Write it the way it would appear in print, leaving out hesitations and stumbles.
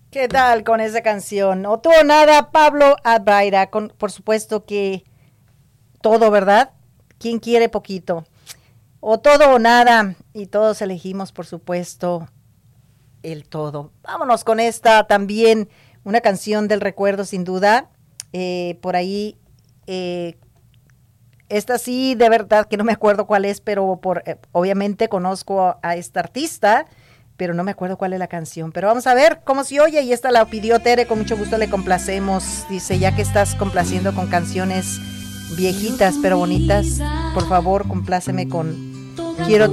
¿Qué tal con esa canción? O tú o nada, Pablo Albaira, por supuesto que todo, ¿verdad? ¿Quién quiere poquito? O todo o nada, y todos elegimos, por supuesto, el todo. Vámonos con esta también, una canción del recuerdo sin duda. Por ahí, eh, esta sí, de verdad que no me acuerdo cuál es, pero obviamente conozco a esta artista, pero no me acuerdo cuál es la canción. Pero vamos a ver cómo se oye, y esta la pidió Tere, con mucho gusto le complacemos. Dice, ya que estás complaciendo con canciones viejitas pero bonitas, por favor compláceme con Quiero